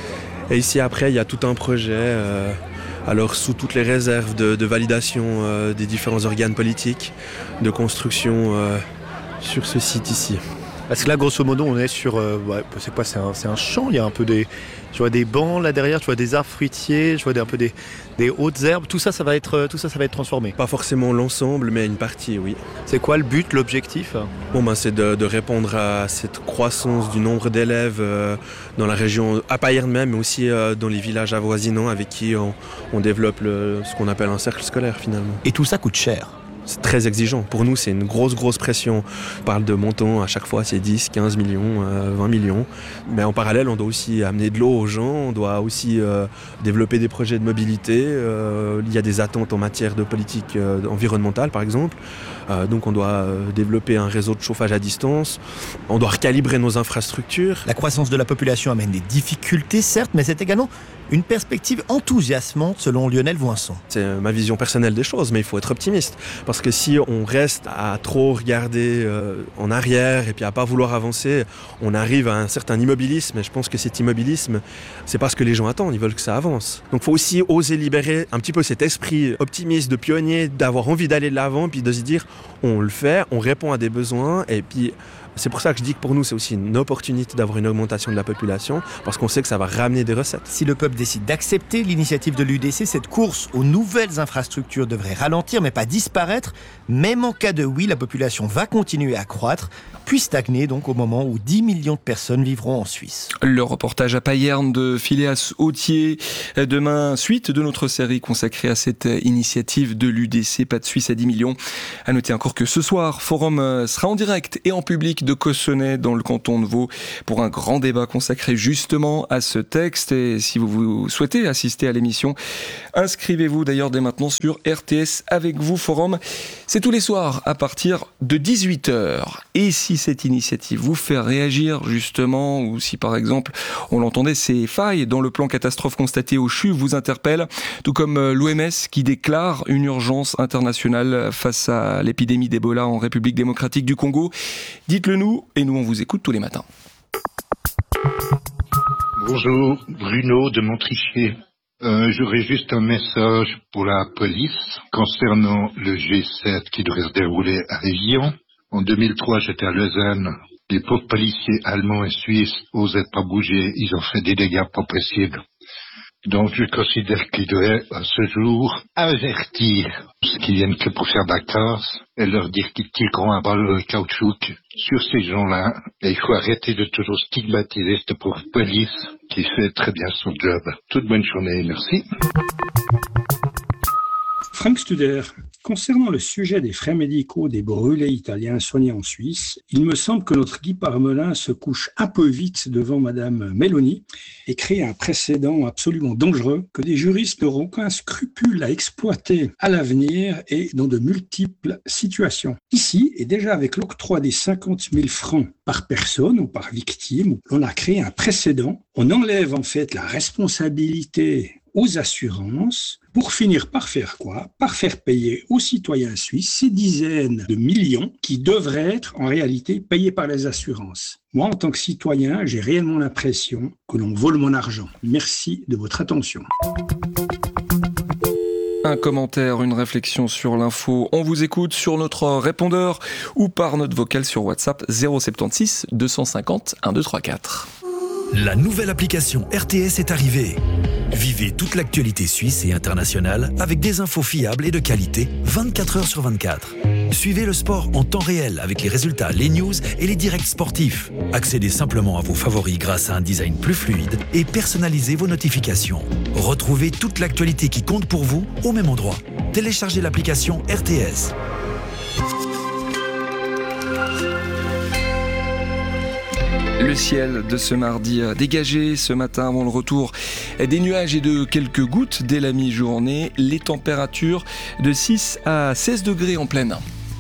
Et ici, après, il y a tout un projet... Euh... Alors sous toutes les réserves de, de validation euh, des différents organes politiques, de construction euh, sur ce site ici. Parce que là, grosso modo, on est sur, euh, ouais, c'est quoi, c'est un, c'est un champ. Il y a un peu des, je vois des bancs là derrière, je vois des arbres fruitiers, je vois des, un peu des, des hautes herbes. Tout ça, ça va être, tout ça, ça va être transformé. Pas forcément l'ensemble, mais une partie, oui. C'est quoi le but, l'objectif ? Bon, ben, c'est de, de répondre à cette croissance du nombre d'élèves euh, dans la région, à Payerne même, mais aussi euh, dans les villages avoisinants avec qui on, on développe le, ce qu'on appelle un cercle scolaire finalement. Et tout ça coûte cher. C'est très exigeant. Pour nous, c'est une grosse, grosse pression. On parle de montants, à chaque fois, c'est dix, quinze millions, euh, vingt millions. Mais en parallèle, on doit aussi amener de l'eau aux gens, on doit aussi euh, développer des projets de mobilité. Euh, il y a des attentes en matière de politique euh, environnementale, par exemple. Euh, donc, on doit euh, développer un réseau de chauffage à distance. On doit recalibrer nos infrastructures. La croissance de la population amène des difficultés, certes, mais c'est également une perspective enthousiasmante, selon Lionel Voinson. C'est ma vision personnelle des choses, mais il faut être optimiste. Parce que si on reste à trop regarder euh, en arrière et puis à pas vouloir avancer, on arrive à un certain immobilisme. Et je pense que cet immobilisme, c'est pas ce que les gens attendent, ils veulent que ça avance. Donc il faut aussi oser libérer un petit peu cet esprit optimiste de pionnier, d'avoir envie d'aller de l'avant, puis de se dire on le fait, on répond à des besoins, et puis c'est pour ça que je dis que pour nous, c'est aussi une opportunité d'avoir une augmentation de la population, parce qu'on sait que ça va ramener des recettes. Si le peuple décide d'accepter l'initiative de l'U D C, cette course aux nouvelles infrastructures devrait ralentir, mais pas disparaître. Même en cas de oui, la population va continuer à croître, puis stagner donc au moment où dix millions de personnes vivront en Suisse. Le reportage à Payerne de Philéas Sautier. Demain, suite de notre série consacrée à cette initiative de l'U D C, pas de Suisse à dix millions. À noter encore que ce soir, Forum sera en direct et en public de Cossonay dans le canton de Vaud pour un grand débat consacré justement à ce texte. Et si vous, vous souhaitez assister à l'émission, inscrivez-vous d'ailleurs dès maintenant sur R T S Avec vous Forum. C'est tous les soirs à partir de dix-huit heures. Et si cette initiative vous fait réagir justement, ou si par exemple, on l'entendait, ces failles dans le plan catastrophe constaté au CHUV vous interpellent, tout comme l'O M S qui déclare une urgence internationale face à l'épidémie d'Ebola en République démocratique du Congo, dites-le nous et nous on vous écoute tous les matins. Bonjour, Bruno de Montricher. Euh, j'aurais juste un message pour la police concernant le G sept qui devrait se dérouler à Région. En deux mille trois, j'étais à Lausanne. Les pauvres policiers allemands et suisses osaient pas bouger. Ils ont fait des dégâts pas possibles. Donc je considère qu'ils devraient à ce jour avertir ceux qui viennent que pour faire de la casse et leur dire qu'ils tireront un balle de caoutchouc sur ces gens-là. Et il faut arrêter de toujours stigmatiser cette pauvre police qui fait très bien son job. Toute bonne journée, merci. Frank Studer, concernant le sujet des frais médicaux des brûlés italiens soignés en Suisse, il me semble que notre Guy Parmelin se couche un peu vite devant Madame Meloni et crée un précédent absolument dangereux que des juristes n'auront aucun scrupule à exploiter à l'avenir et dans de multiples situations. Ici, et déjà avec l'octroi des cinquante mille francs par personne ou par victime, on a créé un précédent. On enlève en fait la responsabilité aux assurances, pour finir par faire quoi? Par faire payer aux citoyens suisses ces dizaines de millions qui devraient être en réalité payés par les assurances. Moi, en tant que citoyen, j'ai réellement l'impression que l'on vole mon argent. Merci de votre attention. Un commentaire, une réflexion sur l'info. On vous écoute sur notre répondeur ou par notre vocal sur WhatsApp zéro sept six deux cent cinquante un deux trois quatre. La nouvelle application R T S est arrivée. Vivez toute l'actualité suisse et internationale avec des infos fiables et de qualité vingt-quatre heures sur vingt-quatre. Suivez le sport en temps réel avec les résultats, les news et les directs sportifs. Accédez simplement à vos favoris grâce à un design plus fluide et personnalisez vos notifications. Retrouvez toute l'actualité qui compte pour vous au même endroit. Téléchargez l'application R T S. Le ciel de ce mardi dégagé ce matin avant le retour des nuages et de quelques gouttes dès la mi-journée. Les températures de six à seize degrés en pleine.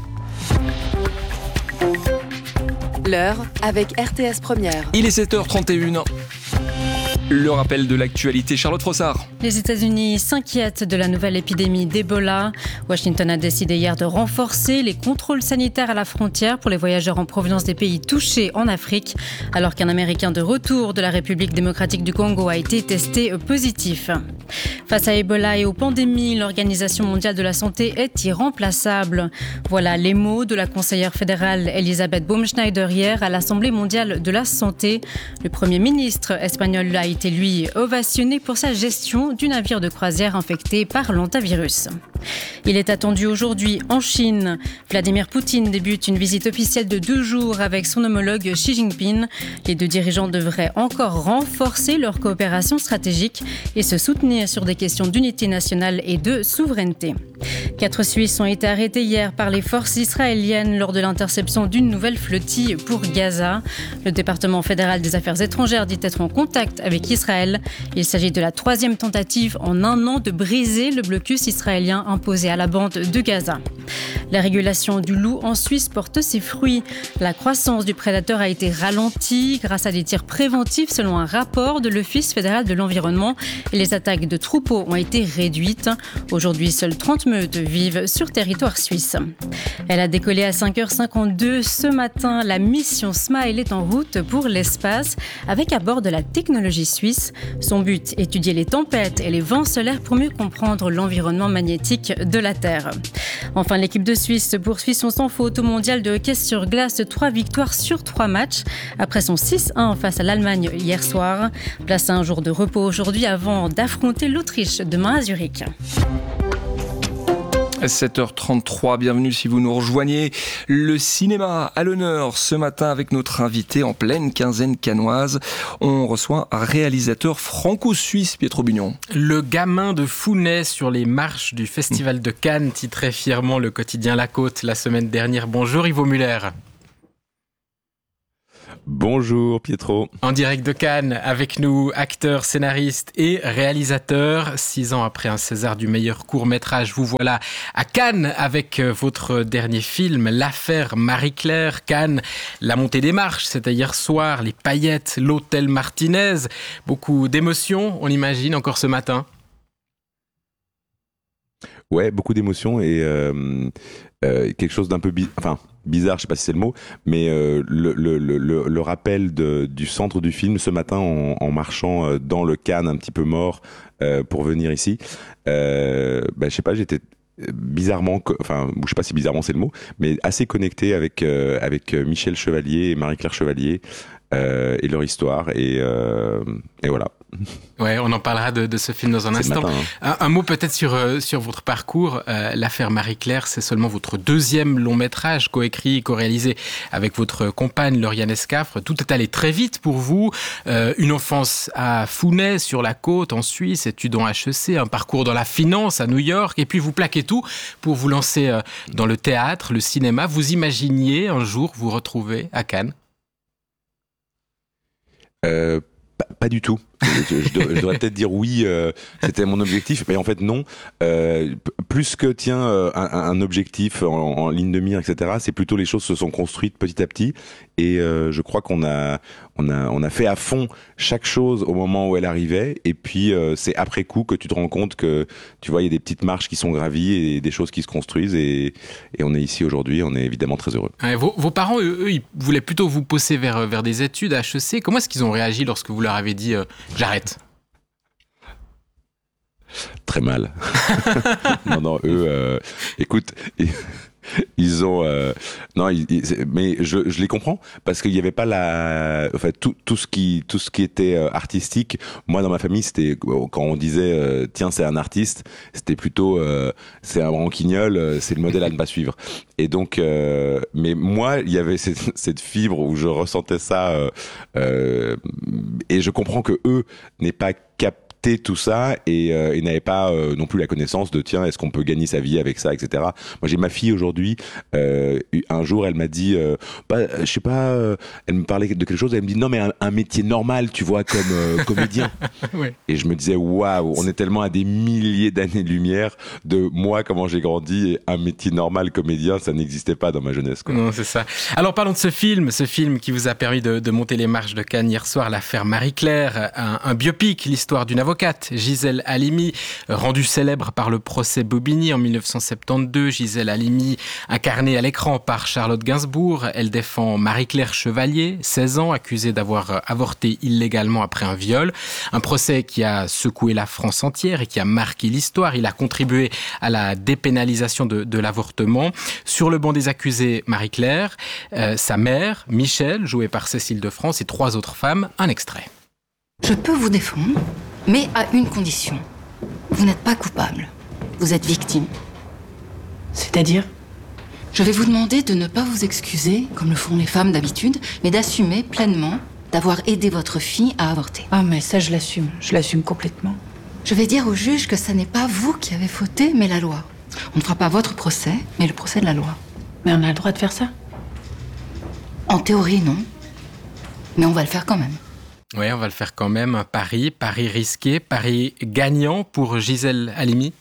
L'heure avec R T S Première. Il est sept heures trente et une. Le rappel de l'actualité, Charlotte Frossard. Les États-Unis s'inquiètent de la nouvelle épidémie d'Ebola. Washington a décidé hier de renforcer les contrôles sanitaires à la frontière pour les voyageurs en provenance des pays touchés en Afrique, alors qu'un Américain de retour de la République démocratique du Congo a été testé positif. Face à Ebola et aux pandémies, l'Organisation mondiale de la santé est irremplaçable. Voilà les mots de la conseillère fédérale Elisabeth Baumschneider hier à l'Assemblée mondiale de la santé. Le Premier ministre espagnol a été lui ovationné pour sa gestion du navire de croisière infecté par l'hantavirus. Il est attendu aujourd'hui en Chine. Vladimir Poutine débute une visite officielle de deux jours avec son homologue Xi Jinping. Les deux dirigeants devraient encore renforcer leur coopération stratégique et se soutenir sur des questions d'unité nationale et de souveraineté. Quatre Suisses ont été arrêtés hier par les forces israéliennes lors de l'interception d'une nouvelle flottille pour Gaza. Le département fédéral des affaires étrangères dit être en contact avec Israël. Il s'agit de la troisième tentative en un an de briser le blocus israélien imposé à la bande de Gaza. La régulation du loup en Suisse porte ses fruits. La croissance du prédateur a été ralentie grâce à des tirs préventifs selon un rapport de l'Office fédéral de l'environnement et les attaques de troupeaux ont été réduites. Aujourd'hui, seules trente meutes vivent sur territoire suisse. Elle a décollé à cinq heures cinquante-deux ce matin. La mission Smile est en route pour l'espace avec à bord de la technologie suisse. Son but, étudier les tempêtes et les vents solaires pour mieux comprendre l'environnement magnétique de la Terre. Enfin, l'équipe de Suisse poursuit son sans faute au mondial de hockey sur glace. Trois victoires sur trois matchs après son six un face à l'Allemagne hier soir. Place à un jour de repos aujourd'hui avant d'affronter l'Autriche demain à Zurich. sept heures trente-trois, bienvenue si vous nous rejoignez. Le cinéma à l'honneur ce matin avec notre invité en pleine quinzaine cannoise. On reçoit un réalisateur franco-suisse, Pietro Bugnon. Le gamin de Founet sur les marches du Festival de Cannes, titrait fièrement le quotidien La Côte la semaine dernière. Bonjour Ivo Muller. Bonjour Pietro. En direct de Cannes, avec nous, acteur, scénariste et réalisateur. Six ans après un César du meilleur court-métrage, vous voilà à Cannes avec votre dernier film, L'affaire Marie-Claire. Cannes, la montée des marches, c'était hier soir, les paillettes, l'hôtel Martinez. Beaucoup d'émotions, on imagine, encore ce matin. Ouais, beaucoup d'émotions et euh, euh, quelque chose d'un peu bi- enfin, bizarre, je sais pas si c'est le mot, mais euh, le, le, le, le rappel de, du centre du film ce matin en, en marchant dans le Cannes un petit peu mort euh, pour venir ici, euh, bah, je sais pas, j'étais bizarrement, enfin, je sais pas si bizarrement c'est le mot, mais assez connecté avec, euh, avec Michel Chevalier et Marie-Claire Chevalier euh, et leur histoire et, euh, et voilà. Ouais, on en parlera de, de ce film dans un c'est instant. Matin, hein. un, un mot peut-être sur, euh, sur votre parcours. Euh, L'affaire Marie-Claire, c'est seulement votre deuxième long métrage coécrit, co-réalisé avec votre compagne Lauriane Escafre. Tout est allé très vite pour vous. Euh, une enfance à Founet, sur la côte, en Suisse, études en H E C, un parcours dans la finance à New York, et puis vous plaquez tout pour vous lancer euh, dans le théâtre, le cinéma. Vous imaginiez un jour vous retrouver à Cannes ? Euh, pas, pas du tout. Je, je, je devrais peut-être dire oui, euh, c'était mon objectif, mais en fait non. Euh, plus que tiens euh, un, un objectif en, en ligne de mire, et cetera. C'est plutôt les choses se sont construites petit à petit, et euh, je crois qu'on a on a on a fait à fond chaque chose au moment où elle arrivait, et puis euh, c'est après coup que tu te rends compte que tu vois il y a des petites marches qui sont gravies et des choses qui se construisent, et, et on est ici aujourd'hui, on est évidemment très heureux. Ouais, vos, vos parents, eux, eux, ils voulaient plutôt vous pousser vers vers des études à H E C. Comment est-ce qu'ils ont réagi lorsque vous leur avez dit euh, j'arrête? Très mal. non, non, eux, euh, écoute, ils ont, euh, non, ils, ils, mais je, je les comprends parce qu'il n'y avait pas la, enfin tout, tout ce qui, tout ce qui était euh, artistique. Moi, dans ma famille, c'était quand on disait, euh, tiens, c'est un artiste, c'était plutôt, euh, c'est un branquignol, c'est le modèle à ne pas suivre. Et donc, euh, mais moi, il y avait cette, cette fibre où je ressentais ça, euh, euh, et je comprends que eux n'aient pas capté tout ça et, euh, et n'avait pas euh, non plus la connaissance de tiens est-ce qu'on peut gagner sa vie avec ça, etc. Moi j'ai ma fille aujourd'hui, euh, un jour elle m'a dit euh, bah, je sais pas, euh, elle me parlait de quelque chose, elle me dit non mais un, un métier normal tu vois comme euh, comédien. Ouais. Et je me disais waouh, on est tellement à des milliers d'années de lumière de moi comment j'ai grandi, et un métier normal comédien ça n'existait pas dans ma jeunesse quoi. Non c'est ça. Alors parlons de ce film, ce film qui vous a permis de, de monter les marches de Cannes hier soir, L'affaire Marie-Claire, un, un biopic, l'histoire d'une avocate, Gisèle Halimi, rendue célèbre par le procès Bobigny en dix-neuf cent soixante-douze. Gisèle Halimi, incarnée à l'écran par Charlotte Gainsbourg, elle défend Marie-Claire Chevalier, seize ans, accusée d'avoir avorté illégalement après un viol. Un procès qui a secoué la France entière et qui a marqué l'histoire. Il a contribué à la dépénalisation de, de l'avortement. Sur le banc des accusés, Marie-Claire, euh, sa mère, Michel, jouée par Cécile de France, et trois autres femmes. Un extrait. Je peux vous défendre, mais à une condition. Vous n'êtes pas coupable. Vous êtes victime. C'est-à-dire ? Je vais vous demander de ne pas vous excuser, comme le font les femmes d'habitude, mais d'assumer pleinement d'avoir aidé votre fille à avorter. Ah, mais ça, je l'assume. Je l'assume complètement. Je vais dire au juge que ce n'est pas vous qui avez fauté, mais la loi. On ne fera pas votre procès, mais le procès de la loi. Mais on a le droit de faire ça ? En théorie, non. Mais on va le faire quand même. Oui, on va le faire quand même. Un pari, pari risqué, pari gagnant pour Gisèle Halimi.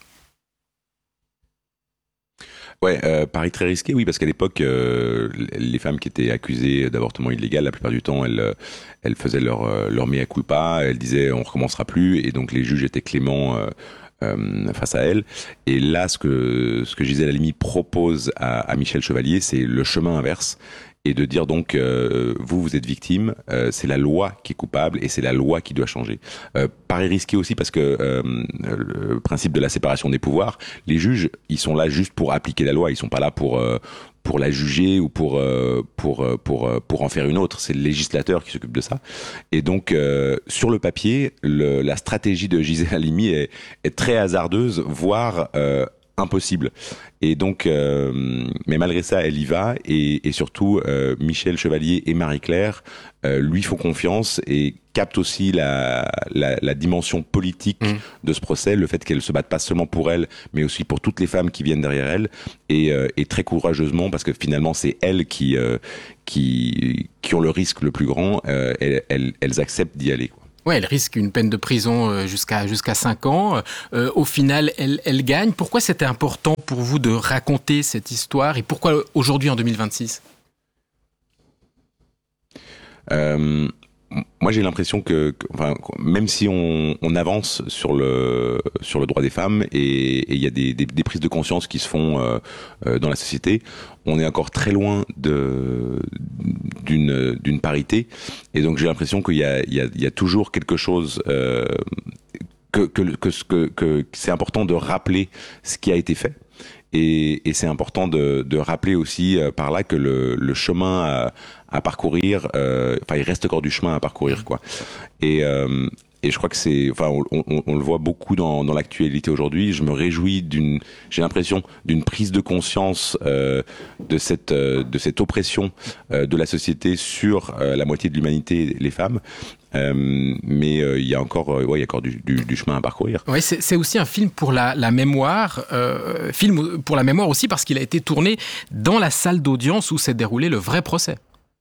Ouais, euh, pari très risqué, oui, parce qu'à l'époque, euh, les femmes qui étaient accusées d'avortement illégal, la plupart du temps, elles, elles faisaient leur, leur mea culpa, elles disaient on recommencera plus, et donc les juges étaient cléments euh, euh, face à elles. Et là, ce que, ce que Gisèle Halimi propose à, à Michel Chevalier, c'est le chemin inverse. Et de dire donc, euh, vous, vous êtes victime, euh, c'est la loi qui est coupable et c'est la loi qui doit changer. Euh, pari risqué aussi parce que euh, le principe de la séparation des pouvoirs, les juges, ils sont là juste pour appliquer la loi, ils sont pas là pour euh, pour la juger ou pour euh, pour pour pour en faire une autre. C'est le législateur qui s'occupe de ça. Et donc, euh, sur le papier, le, la stratégie de Gisèle Halimi est, est très hasardeuse, voire euh, impossible. Et donc, euh, mais malgré ça, elle y va. Et, et surtout, euh, Michel Chevalier et Marie-Claire euh, lui font confiance et captent aussi la, la, la dimension politique mmh. de ce procès, le fait qu'elle se batte pas seulement pour elle, mais aussi pour toutes les femmes qui viennent derrière elle, et, euh, et très courageusement, parce que finalement, c'est elles qui, euh, qui, qui ont le risque le plus grand. Euh, elles, elles, elles acceptent d'y aller, quoi. Ouais, elle risque une peine de prison jusqu'à jusqu'à cinq ans. Euh, au final, elle, elle gagne. Pourquoi c'était important pour vous de raconter cette histoire et pourquoi aujourd'hui, en deux mille vingt-six ? euh, Moi, j'ai l'impression que, que enfin, même si on, on avance sur le sur le droit des femmes et il y a des, des, des prises de conscience qui se font euh, euh, dans la société, on est encore très loin de d'une d'une parité. Et donc, j'ai l'impression qu'il y a il y a il y a toujours quelque chose euh, que que que que, que c'est important de rappeler ce qui a été fait. Et, et c'est important de, de rappeler aussi euh, par là que le, le chemin à, à parcourir, euh, enfin il reste encore du chemin à parcourir, quoi. Et, euh, et je crois que c'est, enfin on, on, on le voit beaucoup dans, dans l'actualité aujourd'hui. Je me réjouis d'une, j'ai l'impression d'une prise de conscience euh, de cette euh, de cette oppression euh, de la société sur euh, la moitié de l'humanité, les femmes. Euh, mais il euh, y a encore, euh, ouais, il y a encore du, du, du chemin à parcourir. Ouais, c'est, c'est aussi un film pour la, la mémoire, euh, film pour la mémoire aussi parce qu'il a été tourné dans la salle d'audience où s'est déroulé le vrai procès.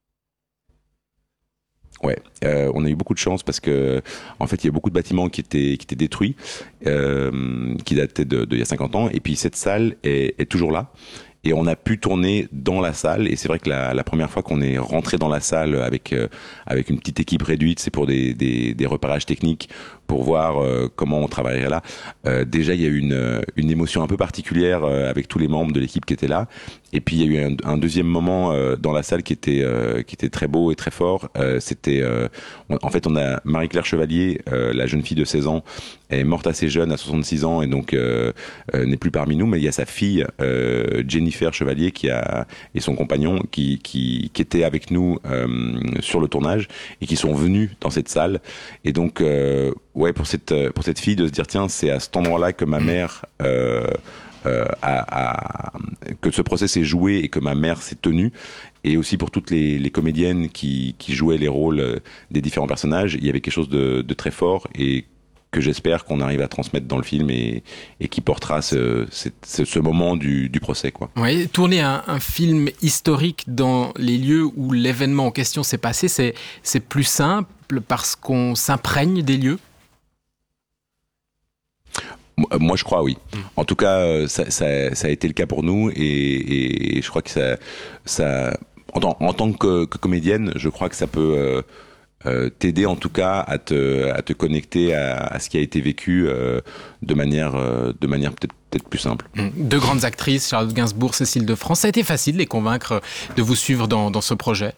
Ouais, euh, on a eu beaucoup de chance parce que, en fait, il y a beaucoup de bâtiments qui étaient qui étaient détruits, euh, qui dataient de, de il y a cinquante ans, et puis cette salle est, est toujours là. Et on a pu tourner dans la salle. Et c'est vrai que la, la première fois qu'on est rentré dans la salle avec euh, avec une petite équipe réduite, c'est pour des des, des repérages techniques, pour voir euh, comment on travaillerait là. Euh, déjà, il y a eu une une émotion un peu particulière euh, avec tous les membres de l'équipe qui étaient là. Et puis il y a eu un, un deuxième moment euh, dans la salle qui était euh, qui était très beau et très fort. Euh, c'était euh, on, en fait on a Marie-Claire Chevalier, euh, la jeune fille de seize ans, est morte assez jeune, à soixante-six ans, et donc euh, euh, n'est plus parmi nous. Mais il y a sa fille euh, Jennifer Chevalier qui a et son compagnon qui qui qui étaient avec nous euh, sur le tournage et qui sont venus dans cette salle. Et donc euh, ouais, pour cette pour cette fille de se dire tiens, c'est à cet endroit-là que ma mère euh, euh, a, a que ce procès s'est joué et que ma mère s'est tenue. Et aussi pour toutes les, les comédiennes qui qui jouaient les rôles des différents personnages, il y avait quelque chose de, de très fort et que j'espère qu'on arrive à transmettre dans le film et, et qui portera ce, ce, ce moment du, du procès, quoi. Ouais, tourner un, un film historique dans les lieux où l'événement en question s'est passé, c'est, c'est plus simple parce qu'on s'imprègne des lieux. Moi, je crois, oui. En tout cas, ça, ça, ça a été le cas pour nous, et, et je crois que ça, ça en, tant, en tant que, que comédienne, je crois que ça peut euh, euh, t'aider en tout cas à te, à te connecter à, à ce qui a été vécu euh, de manière, euh, de manière peut-être, peut-être plus simple. Deux grandes actrices, Charlotte Gainsbourg, Cécile de France. Ça a été facile de les convaincre de vous suivre dans, dans ce projet?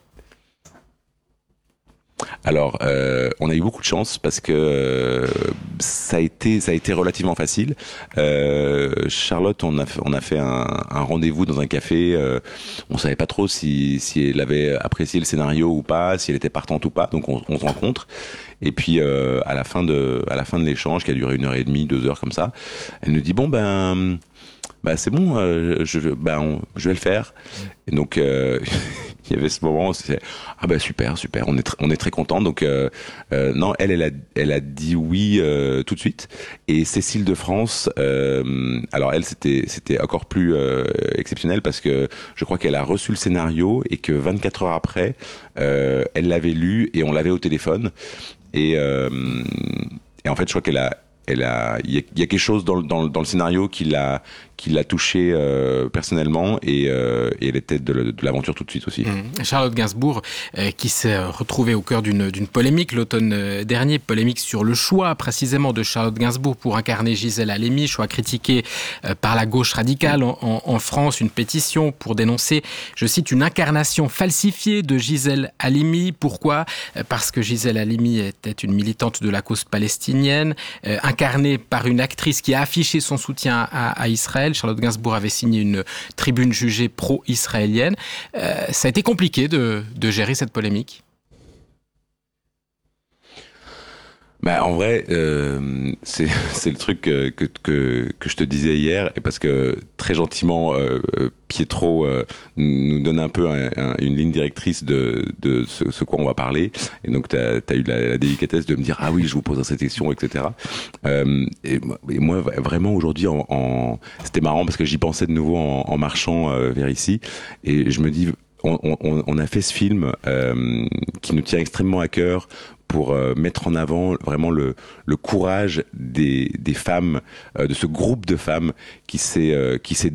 Alors, euh, on a eu beaucoup de chance parce que euh, ça a été, ça a été relativement facile. Euh, Charlotte, on a, on a fait un, un rendez-vous dans un café. Euh, on savait pas trop si, si elle avait apprécié le scénario ou pas, si elle était partante ou pas. Donc, on, on se rencontre. Et puis, euh, à la fin de, à la fin de l'échange, qui a duré une heure et demie, deux heures comme ça, elle nous dit bon ben. Bah c'est bon, euh, je, bah on, je vais le faire. Et donc euh, il y avait ce moment où c'est ah bah super super, on est tr- on est très content. Donc euh, euh, non, elle elle a elle a dit oui euh, tout de suite. Et Cécile de France, euh, alors elle c'était c'était encore plus euh, exceptionnel parce que je crois qu'elle a reçu le scénario et que vingt-quatre heures après, euh, elle l'avait lu et on l'avait au téléphone. Et euh, et en fait je crois qu'elle a Elle a, il y a, il y a quelque chose dans le, dans le, dans le scénario qui l'a, qui l'a touché euh, personnellement et, euh, et elle était de, de l'aventure tout de suite aussi. Mmh. Charlotte Gainsbourg, euh, qui s'est retrouvée au cœur d'une, d'une polémique l'automne dernier, polémique sur le choix précisément de Charlotte Gainsbourg pour incarner Gisèle Halimi, choix critiqué euh, par la gauche radicale en, en, en France, une pétition pour dénoncer, je cite, une incarnation falsifiée de Gisèle Halimi. Pourquoi ? Parce que Gisèle Halimi était une militante de la cause palestinienne, euh, incarnée par une actrice qui a affiché son soutien à, à Israël. Charlotte Gainsbourg avait signé une tribune jugée pro-israélienne. Euh, ça a été compliqué de, de gérer cette polémique. Bah, en vrai, euh, c'est c'est le truc que, que que que je te disais hier, et parce que très gentiment euh, Pietro euh, nous donne un peu un, un, une ligne directrice de de ce, ce quoi on va parler, et donc t'as t'as eu la, la délicatesse de me dire ah oui, je vous poserai cette question, et cetera. Euh, et, et moi vraiment aujourd'hui, en, en c'était marrant parce que j'y pensais de nouveau en, en marchant euh, vers ici, et je me dis on, on, on a fait ce film euh, qui nous tient extrêmement à cœur, pour euh, mettre en avant vraiment le, le courage des, des femmes, euh, de ce groupe de femmes qui s'est euh, qui s'est